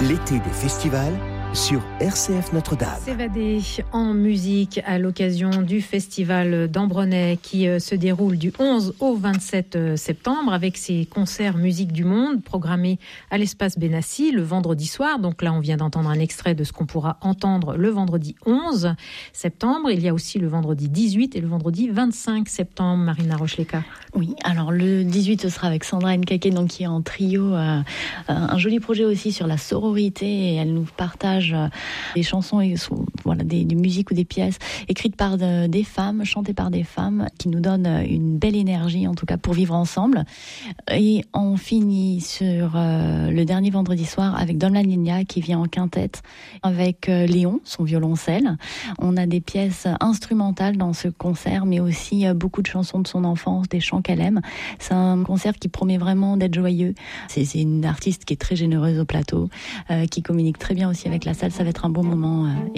L'été des festivals sur RCF Notre-Dame. S'évader en musique à l'occasion du festival d'Ambronay qui se déroule du 11 au 27 septembre avec ses concerts musique du monde programmés à l'espace Benassi le vendredi soir. Donc là, on vient d'entendre un extrait de ce qu'on pourra entendre le vendredi 11 septembre. Il y a aussi le vendredi 18 et le vendredi 25 septembre, Marina Rochleka. Oui, alors le 18, ce sera avec Sandra Nkake, donc qui est en trio. Un joli projet aussi sur la sororité et elle nous partage des chansons et des musiques ou des pièces écrites par des femmes, chantées par des femmes, qui nous donnent une belle énergie, en tout cas pour vivre ensemble. Et on finit sur le dernier vendredi soir avec Dom La Niña qui vient en quintette avec Léon, son violoncelle. On a des pièces instrumentales dans ce concert, mais aussi beaucoup de chansons de son enfance, des chants qu'elle aime. C'est un concert qui promet vraiment d'être joyeux. C'est une artiste qui est très généreuse au plateau, qui communique très bien aussi avec la salle. Ça va être un bon moment.